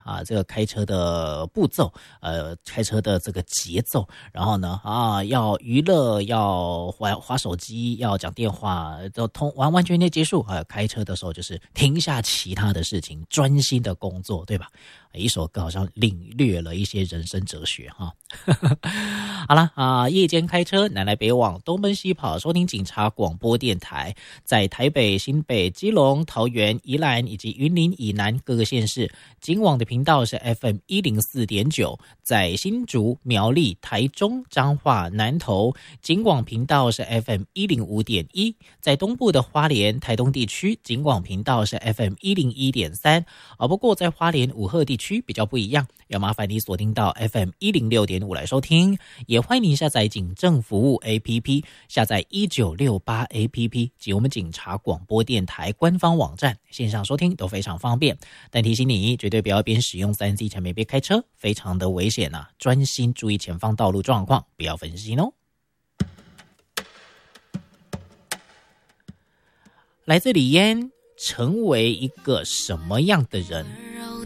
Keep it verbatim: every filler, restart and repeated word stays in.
啊，这个开车的步骤，呃，开车的这个节奏，然后呢，啊，要娱乐，要滑滑手机，要讲电话，都通完完全全结束。啊，开车的时候就是停下其他的事情，专心的工作，对吧？一首歌好像领略了一些人生哲学哈。好啦啊，夜间开车南来北往，东奔西跑，收听警察广播电台，在台北、新北、基隆、桃园、宜兰以及云林以南各个县市，警网的频道是 F M 一零四点九，在新竹、苗栗、台中、彰化、南投，警广频道是 F M 一零五点一，在东部的花莲、台东地区，警广频道是 F M 一零一点三，啊，不过在花莲武鹤地区比较不一样，要麻烦你锁定到 F M 一零六点五来收听，也欢迎您下载警政服务 A P P， 下载一九六八 A P P 及我们警察广播电台官方网站，线上收听都非常方便。但提醒你，绝对不要边使用 三 C 产品边开车，非常的危险啊！专心注意前方道路状况，不要分心哦。来自李嫣，成为一个什么样的人？